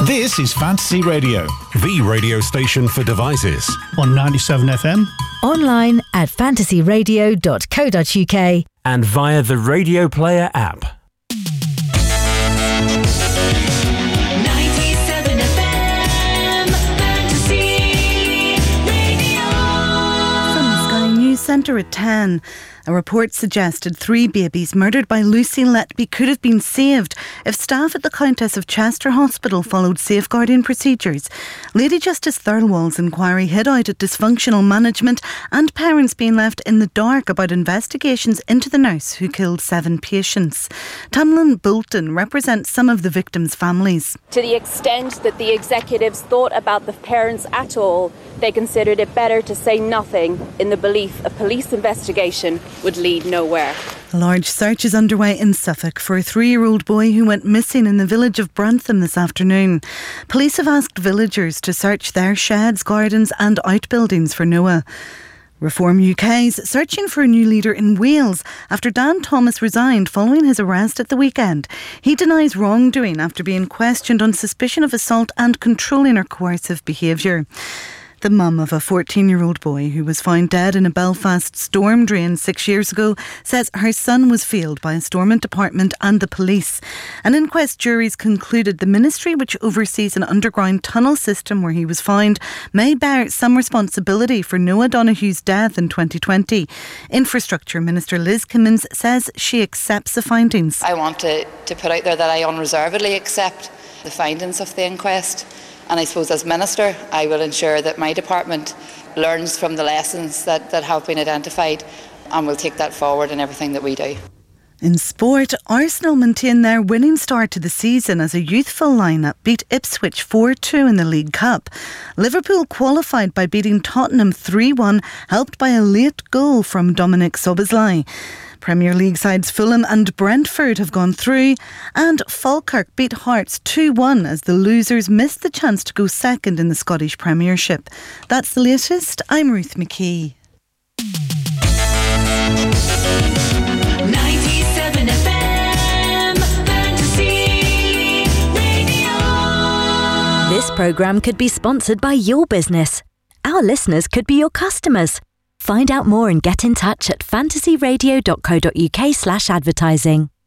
This is Fantasy Radio, the radio station for devices. On 97 FM. Online at fantasyradio.co.uk. And via the Radio Player app. 97 FM, Fantasy Radio. From the Sky News Centre at 10. A report suggested 3 babies murdered by Lucy Letby could have been saved if staff at the Countess of Chester Hospital followed safeguarding procedures. Lady Justice Thirlwall's inquiry hid out at dysfunctional management and parents being left in the dark about investigations into the nurse who killed 7 patients. Tamlin Bolton represents some of the victims' families. To the extent that the executives thought about the parents at all, they considered it better to say nothing in the belief a police investigation would lead nowhere. A large search is underway in Suffolk for a 3-year-old boy who went missing in the village of Brantham this afternoon. Police have asked villagers to search their sheds, gardens and outbuildings for Noah. Reform UK's searching for a new leader in Wales after Dan Thomas resigned following his arrest at the weekend. He denies wrongdoing after being questioned on suspicion of assault and controlling or coercive behaviour. The mum of a 14-year-old boy who was found dead in a Belfast storm drain 6 years ago says her son was failed by a Stormont department and the police. An inquest jury's concluded the ministry, which oversees an underground tunnel system where he was found, may bear some responsibility for Noah Donohue's death in 2020. Infrastructure Minister Liz Cummins says she accepts the findings. I want to put out there that I unreservedly accept the findings of the inquest. And I suppose as Minister, I will ensure that my department learns from the lessons that have been identified and will take that forward in everything that we do. In sport, Arsenal maintain their winning start to the season as a youthful lineup beat Ipswich 4-2 in the League Cup. Liverpool qualified by beating Tottenham 3-1, helped by a late goal from Dominic Szoboszlai. Premier League sides Fulham and Brentford have gone through, and Falkirk beat Hearts 2-1 as the losers missed the chance to go second in the Scottish Premiership. That's the latest. I'm Ruth McKee. 97 FM, Fantasy Radio. This programme could be sponsored by your business. Our listeners could be your customers. Find out more and get in touch at fantasyradio.co.uk/advertising.